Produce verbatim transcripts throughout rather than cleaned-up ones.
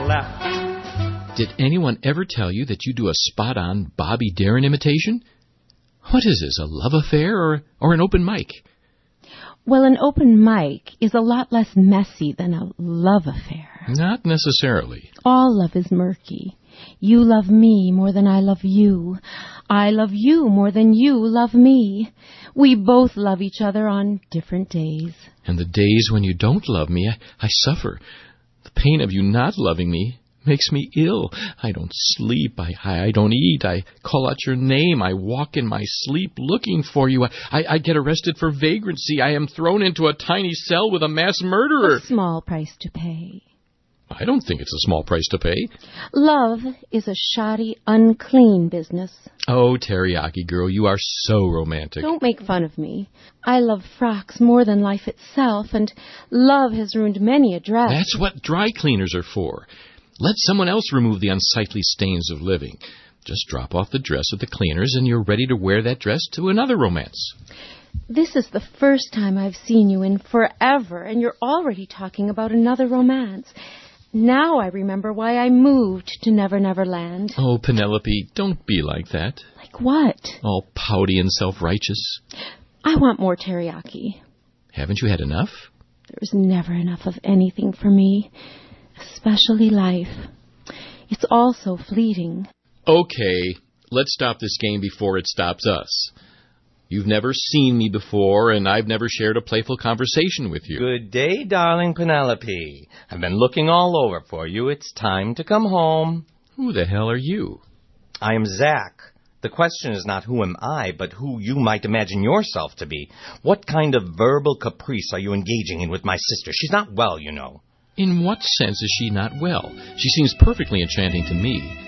left. Did anyone ever tell you that you do a spot-on Bobby Darin imitation? What is this, a love affair or, or an open mic? Well, an open mic is a lot less messy than a love affair. Not necessarily. All love is murky. You love me more than I love you. I love you more than you love me. We both love each other on different days. And the days when you don't love me, I, I suffer. The pain of you not loving me makes me ill. I don't sleep. I, I don't eat. I call out your name. I walk in my sleep looking for you. I, I, I get arrested for vagrancy. I am thrown into a tiny cell with a mass murderer. A small price to pay. I don't think it's a small price to pay. Love is a shoddy, unclean business. Oh, Teriyaki girl, you are so romantic. Don't make fun of me. I love frocks more than life itself, and love has ruined many a dress. That's what dry cleaners are for. Let someone else remove the unsightly stains of living. Just drop off the dress at the cleaners, and you're ready to wear that dress to another romance. This is the first time I've seen you in forever, and you're already talking about another romance. Now I remember why I moved to Never Never Land. Oh, Penelope, don't be like that. Like what? All pouty and self-righteous. I want more teriyaki. Haven't you had enough? There's never enough of anything for me, especially life. It's all so fleeting. Okay, let's stop this game before it stops us. You've never seen me before, and I've never shared a playful conversation with you. Good day, darling Penelope. I've been looking all over for you. It's time to come home. Who the hell are you? I am Zach. The question is not who am I, but who you might imagine yourself to be. What kind of verbal caprice are you engaging in with my sister? She's not well, you know. In what sense is she not well? She seems perfectly enchanting to me.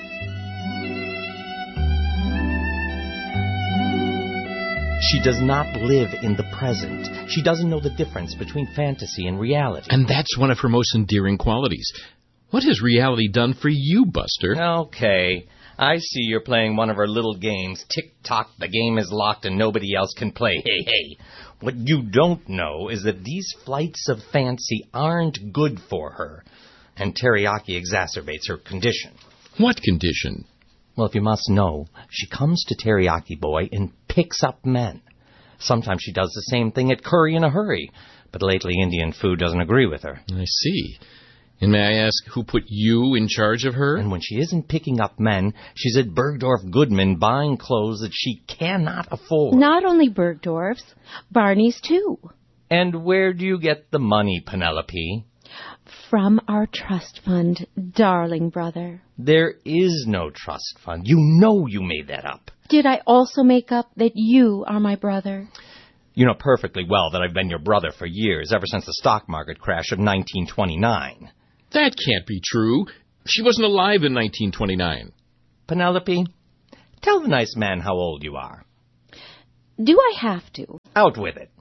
She does not live in the present. She doesn't know the difference between fantasy and reality. And that's one of her most endearing qualities. What has reality done for you, Buster? Okay. I see you're playing one of her little games. Tick-tock, the game is locked and nobody else can play. Hey, hey. What you don't know is that these flights of fancy aren't good for her. And teriyaki exacerbates her condition. What condition? Well, if you must know, she comes to Teriyaki Boy and picks up men. Sometimes she does the same thing at Curry in a Hurry, but lately Indian food doesn't agree with her. I see. And may I ask who put you in charge of her? And when she isn't picking up men, she's at Bergdorf Goodman buying clothes that she cannot afford. Not only Bergdorf's, Barney's too. And where do you get the money, Penelope? From our trust fund, darling brother. There is no trust fund. You know you made that up. Did I also make up that you are my brother? You know perfectly well that I've been your brother for years, ever since the stock market crash of nineteen twenty-nine. That can't be true. She wasn't alive in nineteen twenty-nine. Penelope, tell the nice man how old you are. Do I have to? Out with it.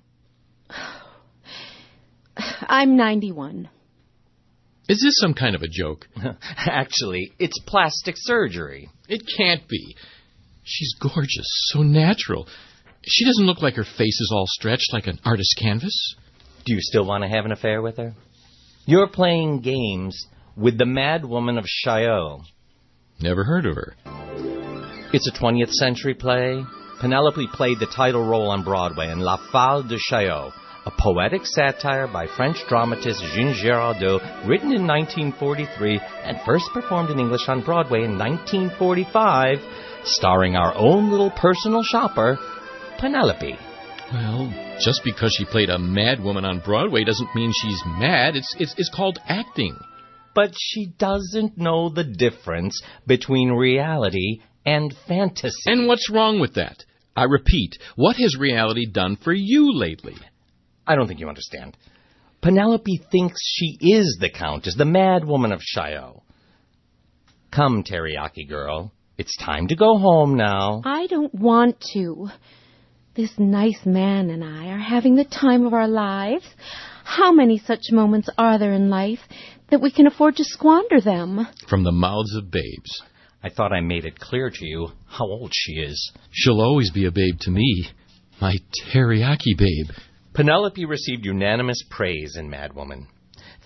I'm ninety-one. Is this some kind of a joke? Actually, it's plastic surgery. It can't be. She's gorgeous, so natural. She doesn't look like her face is all stretched like an artist's canvas. Do you still want to have an affair with her? You're playing games with the Mad Woman of Chaillot. Never heard of her. It's a twentieth century play. Penelope played the title role on Broadway in La Folle de Chaillot, a poetic satire by French dramatist Jean Girardot, written in nineteen forty-three and first performed in English on Broadway in nineteen forty-five, starring our own little personal shopper, Penelope. Well, just because she played a mad woman on Broadway doesn't mean she's mad. It's, it's, it's called acting. But she doesn't know the difference between reality and fantasy. And what's wrong with that? I repeat, what has reality done for you lately? I don't think you understand. Penelope thinks she is the Countess, the Mad Woman of Chaillot. Come, Teriyaki girl. It's time to go home now. I don't want to. This nice man and I are having the time of our lives. How many such moments are there in life that we can afford to squander them? From the mouths of babes. I thought I made it clear to you how old she is. She'll always be a babe to me. My teriyaki babe. Penelope received unanimous praise in Mad Woman.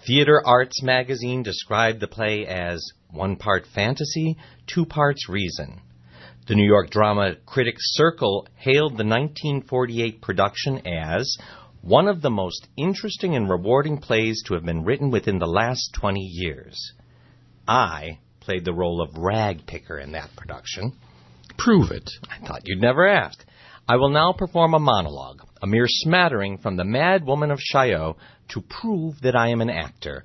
Theater Arts magazine described the play as one part fantasy, two parts reason. The New York Drama Critics Circle hailed the nineteen forty-eight production as one of the most interesting and rewarding plays to have been written within the last twenty years. I played the role of rag picker in that production. Prove it. I thought you'd never ask. I will now perform a monologue, a mere smattering from The Mad Woman of Chaillot, to prove that I am an actor.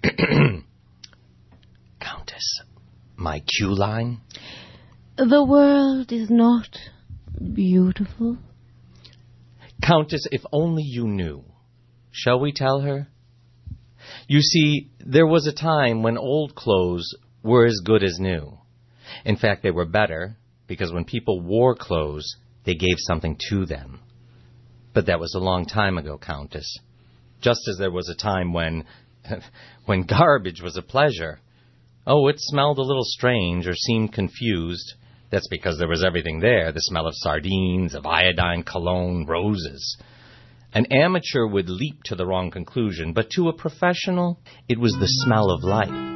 Countess, my cue line? The world is not beautiful. Countess, if only you knew. Shall we tell her? You see, there was a time when old clothes were as good as new. In fact, they were better, because when people wore clothes, they gave something to them. But that was a long time ago, Countess. Just as there was a time when, when garbage was a pleasure. Oh, it smelled a little strange or seemed confused. That's because there was everything there, the smell of sardines, of iodine, cologne, roses. An amateur would leap to the wrong conclusion, but to a professional, it was the smell of life.